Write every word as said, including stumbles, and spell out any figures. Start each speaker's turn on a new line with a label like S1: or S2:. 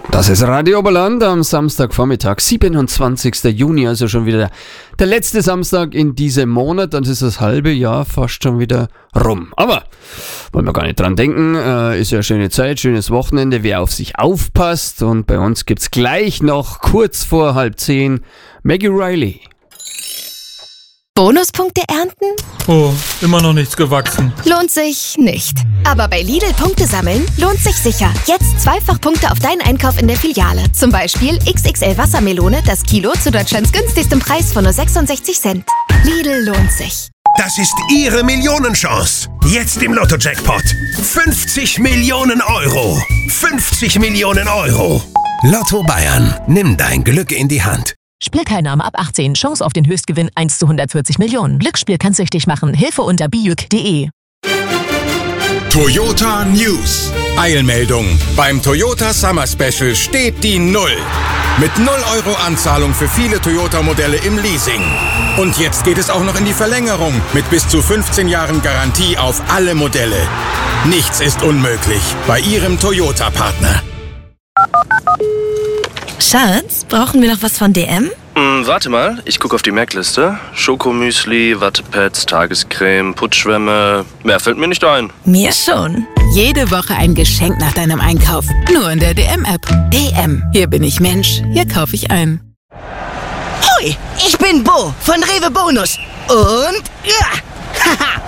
S1: Das ist Radio Oberland am Samstagvormittag, siebenundzwanzigster Juni, also schon wieder der, der letzte Samstag in diesem Monat. Dann ist das halbe Jahr fast schon wieder rum. Aber wollen wir gar nicht dran denken, äh, ist ja eine schöne Zeit, schönes Wochenende, wer auf sich aufpasst. Und bei uns gibt's gleich noch kurz vor halb zehn Maggie Riley.
S2: Bonuspunkte ernten?
S3: Oh, immer noch nichts gewachsen.
S2: Lohnt sich nicht. Aber bei Lidl Punkte sammeln lohnt sich sicher. Jetzt zweifach Punkte auf deinen Einkauf in der Filiale. Zum Beispiel X X L Wassermelone, das Kilo zu Deutschlands günstigstem Preis von nur sechsundsechzig Cent. Lidl lohnt sich.
S4: Das ist Ihre Millionenchance. Jetzt im Lotto-Jackpot. fünfzig Millionen Euro. fünfzig Millionen Euro. Lotto Bayern. Nimm dein Glück in die Hand.
S5: Spielteilnahme ab achtzehn. Chance auf den Höchstgewinn eins zu hundertvierzig Millionen. Glücksspiel kann süchtig machen. Hilfe unter bijuk punkt de.
S6: Toyota News. Eilmeldung. Beim Toyota Summer Special steht die Null. Mit null Euro Anzahlung für viele Toyota-Modelle im Leasing. Und jetzt geht es auch noch in die Verlängerung mit bis zu fünfzehn Jahren Garantie auf alle Modelle. Nichts ist unmöglich bei Ihrem Toyota-Partner.
S2: Schatz, brauchen wir noch was von D M?
S7: Hm, warte mal, ich gucke auf die Merkliste. Schokomüsli, Wattepads, Tagescreme, Putzschwämme. Mehr fällt mir nicht ein.
S2: Mir schon.
S8: Jede Woche ein Geschenk nach deinem Einkauf. Nur in der D M-App. D M. Hier bin ich Mensch. Hier kaufe ich ein.
S9: Hoi, ich bin Bo von Rewe Bonus. Und ja, haha,